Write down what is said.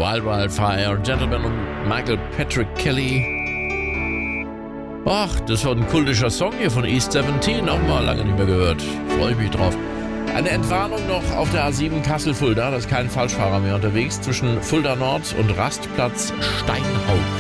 Wild Wild Fire, Gentleman und Michael Patrick Kelly. Ach, das war ein kultischer Song hier von East 17, auch mal lange nicht mehr gehört. Freue ich mich drauf. Eine Entwarnung noch auf der A7 Kassel-Fulda, da ist kein Falschfahrer mehr unterwegs, zwischen Fulda Nord und Rastplatz Steinhaupt.